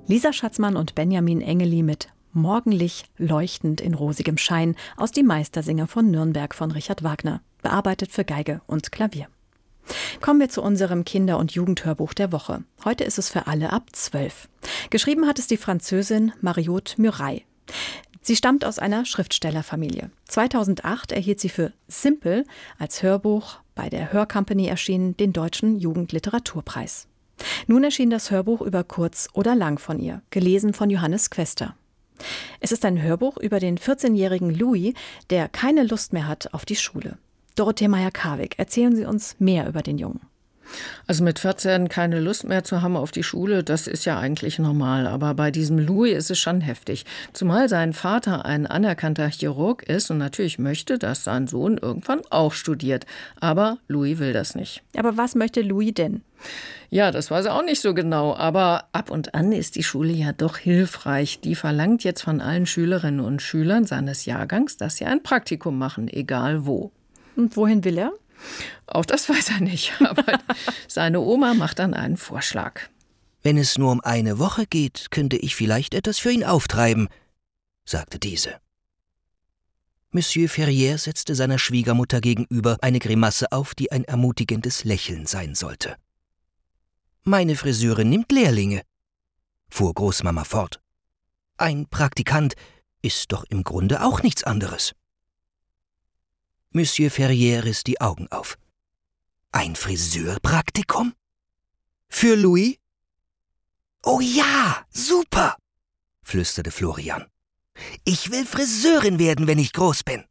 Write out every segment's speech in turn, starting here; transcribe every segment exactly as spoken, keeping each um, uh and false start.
Lisa Schatzmann und Benjamin Engeli mit Morgenlich leuchtend in rosigem Schein aus Die Meistersinger von Nürnberg von Richard Wagner, bearbeitet für Geige und Klavier. Kommen wir zu unserem Kinder- und Jugendhörbuch der Woche. Heute ist es für alle ab zwölf. Geschrieben hat es die Französin Mariotte Murail. Sie stammt aus einer Schriftstellerfamilie. zweitausendacht erhielt sie für Simple als Hörbuch bei der Hörcompany erschienen den Deutschen Jugendliteraturpreis. Nun erschien das Hörbuch über kurz oder lang von ihr, gelesen von Johannes Quester. Es ist ein Hörbuch über den vierzehnjährigen Louis, der keine Lust mehr hat auf die Schule. Dorothee Meyer-Karwig, erzählen Sie uns mehr über den Jungen. Also mit vierzehn keine Lust mehr zu haben auf die Schule, das ist ja eigentlich normal. Aber bei diesem Louis ist es schon heftig. Zumal sein Vater ein anerkannter Chirurg ist und natürlich möchte, dass sein Sohn irgendwann auch studiert. Aber Louis will das nicht. Aber was möchte Louis denn? Ja, das weiß er auch nicht so genau. Aber ab und an ist die Schule ja doch hilfreich. Die verlangt jetzt von allen Schülerinnen und Schülern seines Jahrgangs, dass sie ein Praktikum machen, egal wo. Und wohin will er? Auch das weiß er nicht, aber seine Oma macht dann einen Vorschlag. Wenn es nur um eine Woche geht, könnte ich vielleicht etwas für ihn auftreiben, sagte diese. Monsieur Ferrier setzte seiner Schwiegermutter gegenüber eine Grimasse auf, die ein ermutigendes Lächeln sein sollte. »Meine Friseurin nimmt Lehrlinge«, fuhr Großmama fort. »Ein Praktikant ist doch im Grunde auch nichts anderes.« Monsieur Ferrier riss die Augen auf. »Ein Friseurpraktikum? Für Louis?« »Oh ja, super«, flüsterte Florian. »Ich will Friseurin werden, wenn ich groß bin.«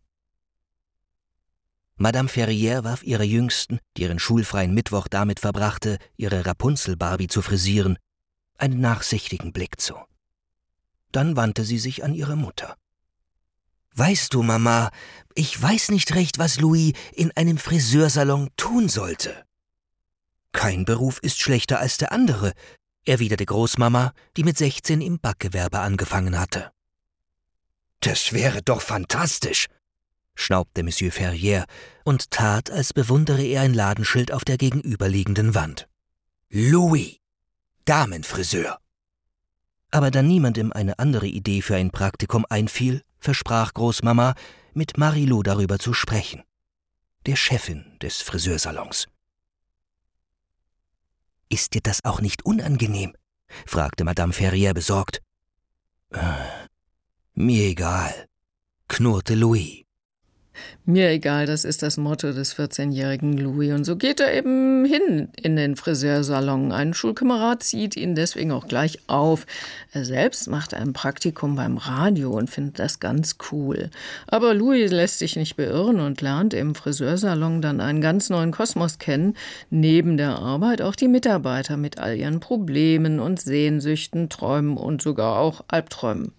Madame Ferrier warf ihrer Jüngsten, die ihren schulfreien Mittwoch damit verbrachte, ihre Rapunzel-Barbie zu frisieren, einen nachsichtigen Blick zu. Dann wandte sie sich an ihre Mutter. »Weißt du, Mama, ich weiß nicht recht, was Louis in einem Friseursalon tun sollte.« »Kein Beruf ist schlechter als der andere«, erwiderte Großmama, die mit sechzehn im Backgewerbe angefangen hatte. »Das wäre doch fantastisch«, schnaubte Monsieur Ferrier und tat, als bewundere er ein Ladenschild auf der gegenüberliegenden Wand. »Louis, Damenfriseur.« Aber da niemandem eine andere Idee für ein Praktikum einfiel, versprach Großmama, mit Marilou darüber zu sprechen, der Chefin des Friseursalons. »Ist dir das auch nicht unangenehm?« fragte Madame Ferrier besorgt. Äh, »Mir egal«, knurrte Louis. Mir egal, das ist das Motto des vierzehnjährigen Louis. Und so geht er eben hin in den Friseursalon. Ein Schulkamerad zieht ihn deswegen auch gleich auf. Er selbst macht ein Praktikum beim Radio und findet das ganz cool. Aber Louis lässt sich nicht beirren und lernt im Friseursalon dann einen ganz neuen Kosmos kennen. Neben der Arbeit auch die Mitarbeiter mit all ihren Problemen und Sehnsüchten, Träumen und sogar auch Albträumen.